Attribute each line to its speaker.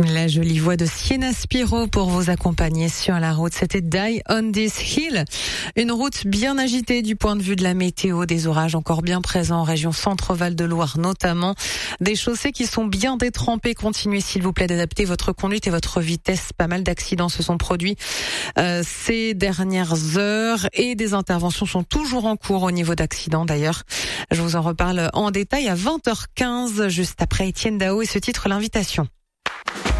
Speaker 1: La jolie voix de Sienna Spiro pour vous accompagner sur la route. C'était Die on this hill. Une route bien agitée du point de vue de la météo. Des orages encore bien présents en région Centre-Val de Loire notamment. Des chaussées qui sont bien détrempées. Continuez s'il vous plaît d'adapter votre conduite et votre vitesse. Pas mal d'accidents se sont produits ces dernières heures et des interventions sont toujours en cours au niveau d'accidents d'ailleurs. Je vous en reparle en détail à 20h15 juste après Étienne Dao et ce titre l'invitation.